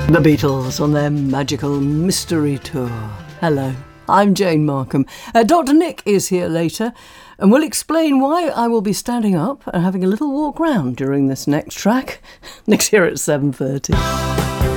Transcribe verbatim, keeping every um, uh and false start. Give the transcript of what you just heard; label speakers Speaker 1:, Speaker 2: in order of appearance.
Speaker 1: The Beatles on their magical mystery tour. Hello, I'm Jane Markham. Uh, Doctor Nick is here later and will explain why I will be standing up and having a little walk round during this next track. Nick's here at seven thirty.